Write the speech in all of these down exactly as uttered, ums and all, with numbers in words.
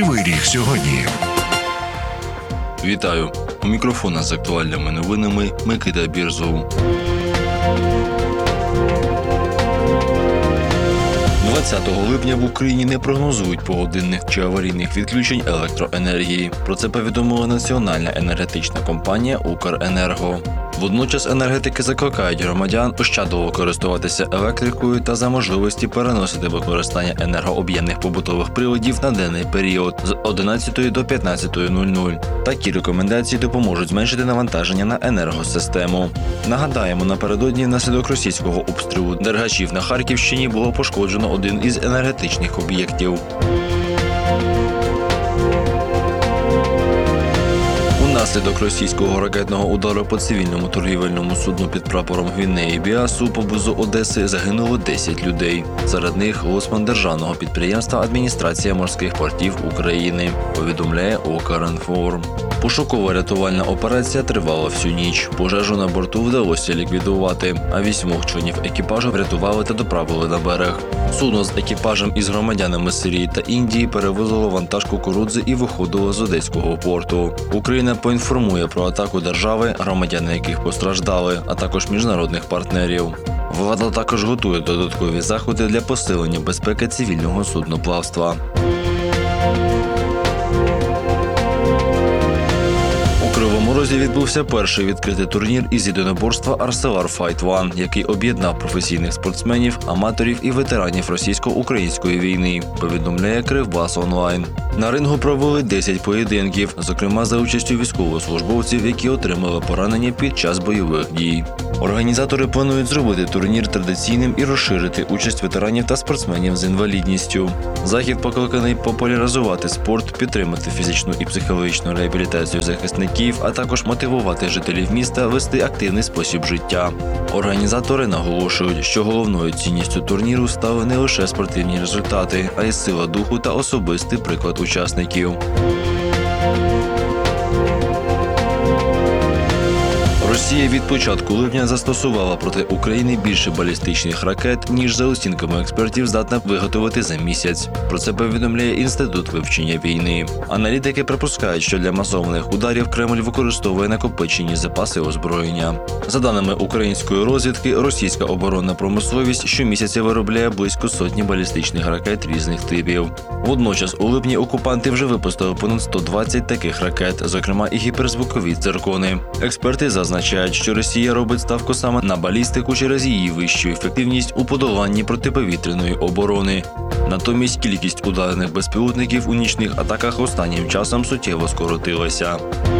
Кривий Ріг сьогодні. Вітаю! У мікрофона з актуальними новинами Микита Бірзов. двадцятого липня в Україні не прогнозують погодинних чи аварійних відключень електроенергії. Про це повідомила Національна енергетична компанія «Укренерго». Водночас енергетики закликають громадян ощадливо користуватися електрикою та за можливості переносити використання енергооб'ємних побутових приладів на денний період з одинадцятої до п'ятнадцятої нуль-нуль. Такі рекомендації допоможуть зменшити навантаження на енергосистему. Нагадаємо, напередодні внаслідок російського обстрілу Дергачів на Харківщині було пошкоджено один із енергетичних об'єктів. Внаслідок російського ракетного удару по цивільному торгівельному судну під прапором Гвінеї Біасу поблизу Одеси загинуло десять людей. Серед них лоцман державного підприємства «Адміністрація морських портів України», повідомляє Укрінформ. Пошуково-рятувальна операція тривала всю ніч. Пожежу на борту вдалося ліквідувати, а вісьмох членів екіпажу врятували та доправили на берег. Судно з екіпажем із громадянами Сирії та Індії перевозило вантаж кукурудзи і виходило з Одеського порту. Україна поінформує про атаку держави, громадяни яких постраждали, а також міжнародних партнерів. Влада також готує додаткові заходи для посилення безпеки цивільного судноплавства. У Кривому Розі відбувся перший відкритий турнір із єдиноборства «Арселар Файт Ван», який об'єднав професійних спортсменів, аматорів і ветеранів російсько-української війни, повідомляє Кривбас онлайн. На рингу провели десять поєдинків, зокрема за участю військовослужбовців, які отримали поранення під час бойових дій. Організатори планують зробити турнір традиційним і розширити участь ветеранів та спортсменів з інвалідністю. Захід покликаний популяризувати спорт, підтримати фізичну і психологічну реабілітацію захисників, а також мотивувати жителів міста вести активний спосіб життя. Організатори наголошують, що головною цінністю турніру стали не лише спортивні результати, а й сила духу та особистий приклад учасників. Росія від початку липня застосувала проти України більше балістичних ракет, ніж за оцінками експертів здатна виготовити за місяць. Про це повідомляє Інститут вивчення війни. Аналітики припускають, що для масованих ударів Кремль використовує накопичені запаси озброєння. За даними української розвідки, російська оборонна промисловість щомісяця виробляє близько сотні балістичних ракет різних типів. Водночас у липні окупанти вже випустили понад сто двадцять таких ракет, зокрема і гіперзвукові циркони. Експерти зазначають, що Росія робить ставку саме на балістику через її вищу ефективність у подоланні протиповітряної оборони. Натомість кількість ударених безпілотників у нічних атаках останнім часом суттєво скоротилася.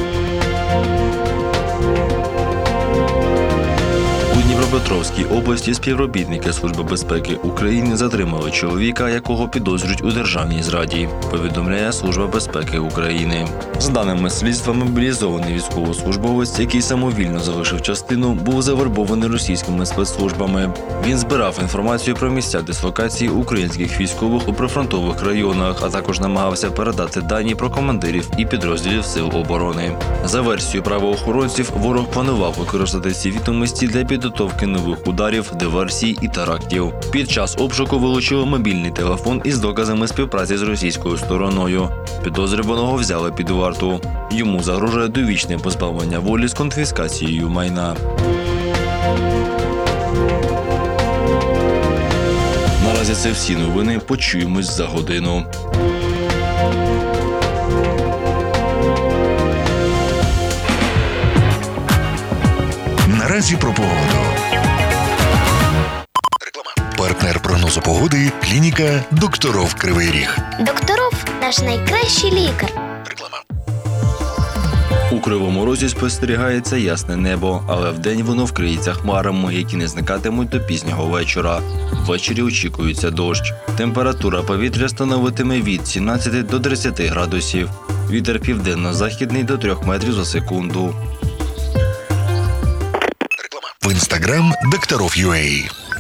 У Дніпропетровській області співробітники Служби безпеки України затримали чоловіка, якого підозрюють у державній зраді, повідомляє Служба безпеки України. За даними слідства, мобілізований військовослужбовець, який самовільно залишив частину, був завербований російськими спецслужбами. Він збирав інформацію про місця дислокації українських військових у прифронтових районах, а також намагався передати дані про командирів і підрозділів Сил оборони. За версією правоохоронців, ворог планував використати ці відомості для підготовки нових ударів, диверсій і терактів. Під час обшуку вилучили мобільний телефон із доказами співпраці з російською стороною. Підозрюваного взяли під варту. Йому загрожує довічне позбавлення волі з конфіскацією майна. Наразі це всі новини. Почуємось за годину. Наразі про погоду. Партнер прогнозу погоди – клініка «Докторов Кривий Ріг». Докторов – наш найкращий лікар. У Кривому Розі спостерігається ясне небо, але вдень воно вкриється хмарами, які не зникатимуть до пізнього вечора. Ввечері очікується дощ. Температура повітря становитиме від сімнадцяти до тридцяти градусів. Вітер південно-західний до трьох метрів за секунду. В інстаграм «Докторов.ua».